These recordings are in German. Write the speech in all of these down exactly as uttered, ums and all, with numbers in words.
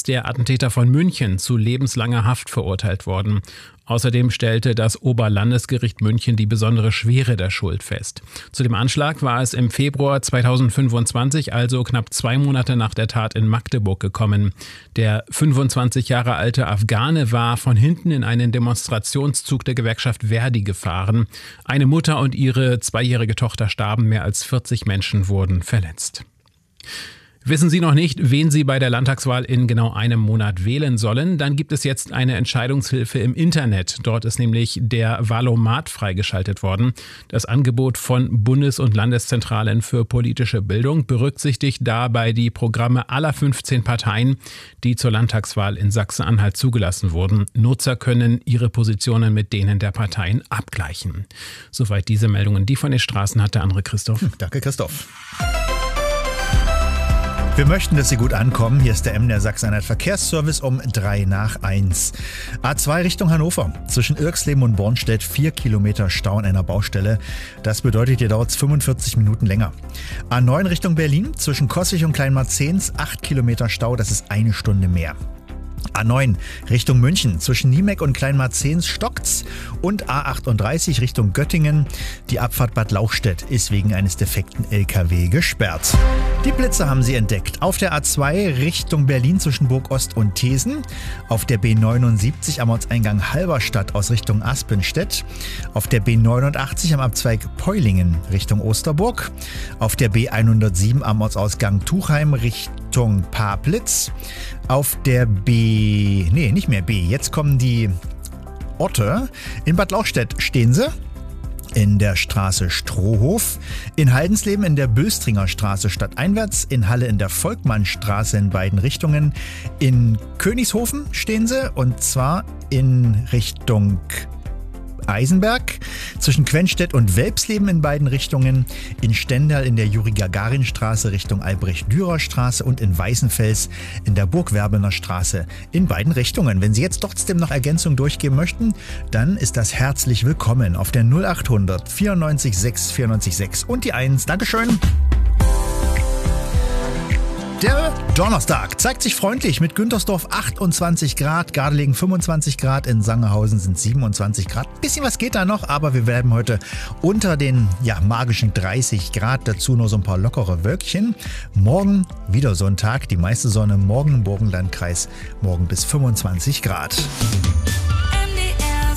ist der Attentäter von München zu lebenslanger Haft verurteilt worden. Außerdem stellte das Oberlandesgericht München die besondere Schwere der Schuld fest. Zu dem Anschlag war es im Februar zweitausendfünfundzwanzig, also knapp zwei Monate nach der Tat in Magdeburg, gekommen. Der fünfundzwanzig Jahre alte Afghane war von hinten in einen Demonstrationszug der Gewerkschaft Verdi gefahren. Eine Mutter und ihre zweijährige Tochter starben, mehr als vierzig Menschen wurden verletzt. Wissen Sie noch nicht, wen Sie bei der Landtagswahl in genau einem Monat wählen sollen? Dann gibt es jetzt eine Entscheidungshilfe im Internet. Dort ist nämlich der Wahlomat freigeschaltet worden. Das Angebot von Bundes- und Landeszentralen für politische Bildung berücksichtigt dabei die Programme aller fünfzehn Parteien, die zur Landtagswahl in Sachsen-Anhalt zugelassen wurden. Nutzer können ihre Positionen mit denen der Parteien abgleichen. Soweit diese Meldungen, die von den Straßen hat der andere Christoph. Danke, Christoph. Wir möchten, dass Sie gut ankommen. Hier ist der M D R Sachsen-Anhalt Verkehrsservice um drei nach eins. A zwei Richtung Hannover. Zwischen Irxleben und Bornstedt vier Kilometer Stau an einer Baustelle. Das bedeutet, hier dauert es fünfundvierzig Minuten länger. A neun Richtung Berlin. Zwischen Kossich und Kleinmarzens acht Kilometer Stau. Das ist eine Stunde mehr. A neun Richtung München. Zwischen Niemek und Kleinmarzens stockt's. Und A achtunddreißig Richtung Göttingen. Die Abfahrt Bad Lauchstädt ist wegen eines defekten L K W gesperrt. Die Blitze haben sie entdeckt. Auf der A zwei Richtung Berlin zwischen Burg-Ost und Thesen. Auf der B neunundsiebzig am Ortseingang Halberstadt aus Richtung Aspenstedt. Auf der B neunundachtzig am Abzweig Peulingen Richtung Osterburg. Auf der B hundertsieben am Ortsausgang Tuchheim Richtung Pablitz. Auf der B... Nee, nicht mehr B. Jetzt kommen die Orte. In Bad Lauchstädt stehen sie. In der Straße Strohhof, in Haldensleben in der Böstringer Straße stadteinwärts, in Halle in der Volkmannstraße in beiden Richtungen, in Königshofen stehen sie und zwar in Richtung Eisenberg, zwischen Quenstedt und Welpsleben in beiden Richtungen, in Stendal in der Juri-Gagarin-Straße Richtung Albrecht-Dürer-Straße und in Weißenfels in der Burgwerbener Straße in beiden Richtungen. Wenn Sie jetzt trotzdem noch Ergänzung durchgeben möchten, dann ist das herzlich willkommen auf der null achthundert vierundneunzig sechs vierundneunzig sechs und die eins. Dankeschön. Der Donnerstag zeigt sich freundlich mit Güntersdorf achtundzwanzig Grad, Gardelegen fünfundzwanzig Grad, in Sangerhausen sind siebenundzwanzig Grad. Bisschen was geht da noch, aber wir bleiben heute unter den ja, magischen dreißig Grad, dazu nur so ein paar lockere Wölkchen. Morgen wieder so ein Tag, die meiste Sonne, morgen im Burgenlandkreis, morgen bis fünfundzwanzig Grad. M D R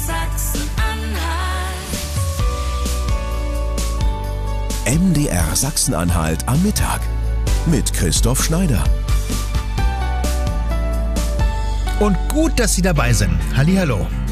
Sachsen-Anhalt. M D R Sachsen-Anhalt am Mittag mit Christoph Schneider. Und gut, dass Sie dabei sind. Hallihallo.